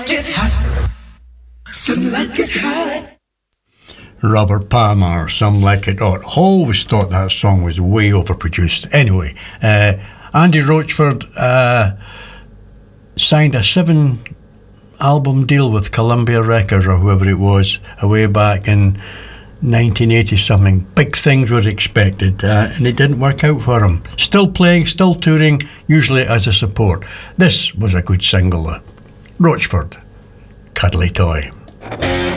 Some like it hot. Robert Palmer, Some Like It Hot. Always thought that song was way overproduced. Anyway, Andy Rochford signed a 7-album deal with Columbia Records or whoever it was way back in 1980 something. Big things were expected and it didn't work out for him. Still playing, still touring, usually as a support. This was a good single though. Rochford, Cuddly Toy.